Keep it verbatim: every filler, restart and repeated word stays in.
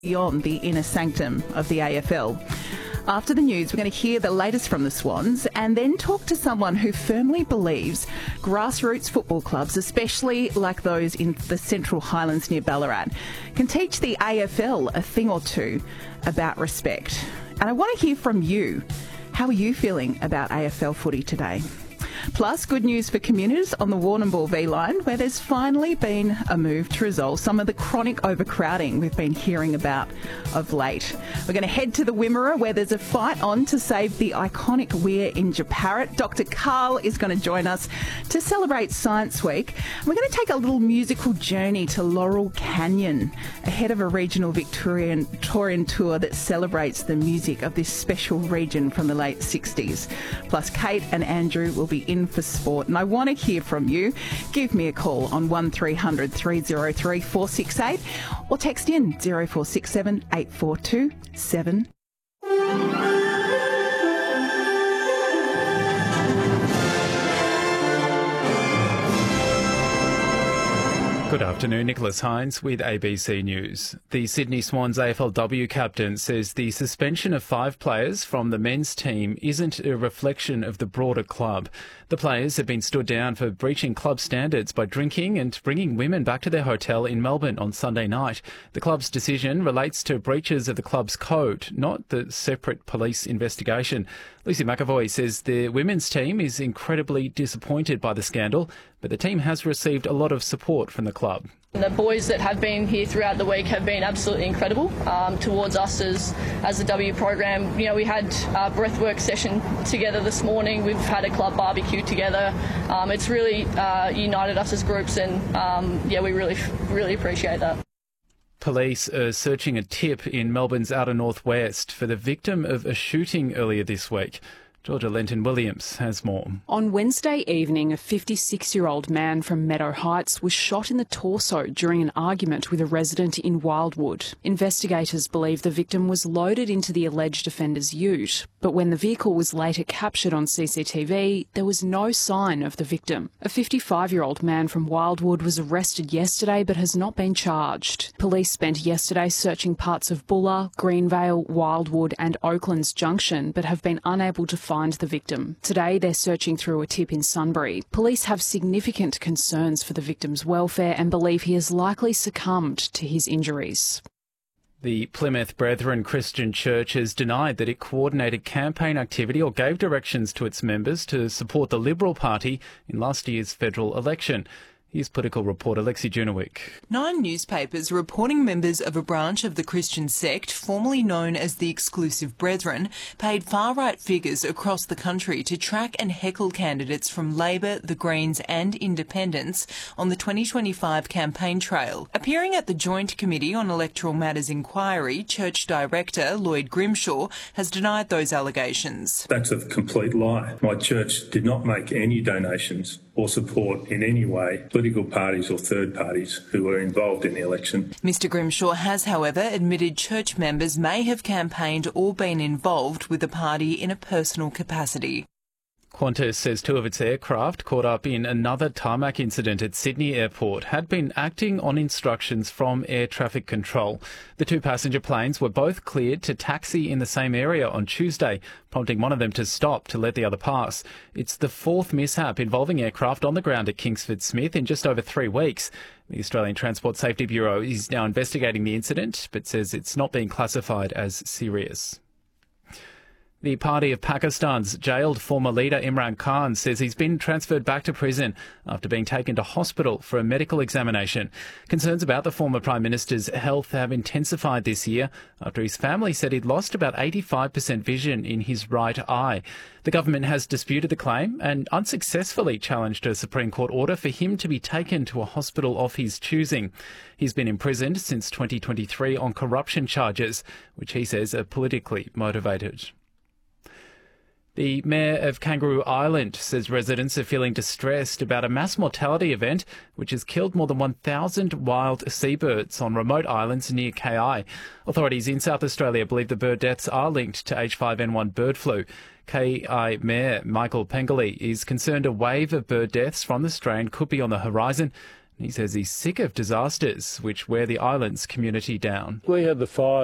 beyond the inner sanctum of the A F L. After the news, we're going to hear the latest from the Swans and then talk to someone who firmly believes grassroots football clubs, especially like those in the Central Highlands near Ballarat, can teach the A F L a thing or two about respect. And I want to hear from you. How are you feeling about A F L footy today? Plus, good news for commuters on the Warrnambool V line, where there's finally been a move to resolve some of the chronic overcrowding we've been hearing about of late. We're going to head to the Wimmera, where there's a fight on to save the iconic weir in Jeparit. Doctor Carl is going to join us to celebrate Science Week. We're going to take a little musical journey to Laurel Canyon ahead of a regional Victorian Victorian tour that celebrates the music of this special region from the late sixties. Plus, Kate and Andrew will be in for sport, and I want to hear from you. Give me a call on one three hundred three oh three four six eight or text in zero four six seven eight four two seven. Good afternoon, Nicholas Hines with A B C News. The Sydney Swans A F L W captain says the suspension of five players from the men's team isn't a reflection of the broader club. The players have been stood down for breaching club standards by drinking and bringing women back to their hotel in Melbourne on Sunday night. The club's decision relates to breaches of the club's code, not the separate police investigation. Lucy McAvoy says the women's team is incredibly disappointed by the scandal, but the team has received a lot of support from the club. The boys that have been here throughout the week have been absolutely incredible um, towards us as, as the W program. You know, we had a breathwork session together this morning. We've had a club barbecue together. Um, it's really uh, united us as groups, and um, yeah, we really, really appreciate that. Police are searching a tip in Melbourne's outer northwest for the victim of a shooting earlier this week. Georgia Lenton-Williams has more. On Wednesday evening, a fifty-six-year-old man from Meadow Heights was shot in the torso during an argument with a resident in Wildwood. Investigators believe the victim was loaded into the alleged offender's ute, but when the vehicle was later captured on C C T V, there was no sign of the victim. A fifty-five-year-old man from Wildwood was arrested yesterday but has not been charged. Police spent yesterday searching parts of Bulla, Greenvale, Wildwood and Oaklands Junction but have been unable to find the victim. Today they're searching through a tip in Sunbury. Police have significant concerns for the victim's welfare and believe he has likely succumbed to his injuries. The Plymouth Brethren Christian Church has denied that it coordinated campaign activity or gave directions to its members to support the Liberal Party in last year's federal election. Here's political reporter Lexi Junowick. Nine newspapers reporting members of a branch of the Christian sect, formerly known as the Exclusive Brethren, paid far-right figures across the country to track and heckle candidates from Labor, the Greens and Independents on the twenty twenty-five campaign trail. Appearing at the Joint Committee on Electoral Matters inquiry, Church Director Lloyd Grimshaw has denied those allegations. That's a complete lie. My church did not make any donations or support in any way political parties or third parties who were involved in the election. Mr Grimshaw has, however, admitted church members may have campaigned or been involved with the party in a personal capacity. Qantas says two of its aircraft caught up in another tarmac incident at Sydney Airport had been acting on instructions from air traffic control. The two passenger planes were both cleared to taxi in the same area on Tuesday, prompting one of them to stop to let the other pass. It's the fourth mishap involving aircraft on the ground at Kingsford Smith in just over three weeks. The Australian Transport Safety Bureau is now investigating the incident, but says it's not being classified as serious. The party of Pakistan's jailed former leader Imran Khan says he's been transferred back to prison after being taken to hospital for a medical examination. Concerns about the former Prime Minister's health have intensified this year after his family said he'd lost about eighty-five percent vision in his right eye. The government has disputed the claim and unsuccessfully challenged a Supreme Court order for him to be taken to a hospital of his choosing. He's been imprisoned since twenty twenty-three on corruption charges, which he says are politically motivated. The Mayor of Kangaroo Island says residents are feeling distressed about a mass mortality event which has killed more than one thousand wild seabirds on remote islands near K I. Authorities in South Australia believe the bird deaths are linked to H five N one bird flu. K I Mayor Michael Pengoli is concerned a wave of bird deaths from the strain could be on the horizon. He says he's sick of disasters which wear the island's community down. We had the fire